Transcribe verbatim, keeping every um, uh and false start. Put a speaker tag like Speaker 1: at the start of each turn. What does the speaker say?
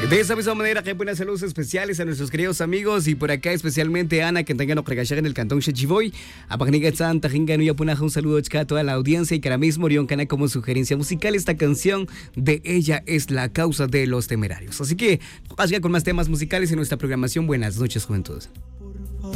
Speaker 1: De esa misma manera, que buenas saludos especiales a nuestros queridos amigos y por acá especialmente a Ana, que tengan en el cantón Chechiboy. A Pagniga Santa, Jinga, Nuya Punaja, un saludo a toda la audiencia y que ahora mismo Orión Cana como sugerencia musical esta canción de Ella es la causa de los temerarios. Así que, vamos con más temas musicales en nuestra programación. Buenas noches, juventud.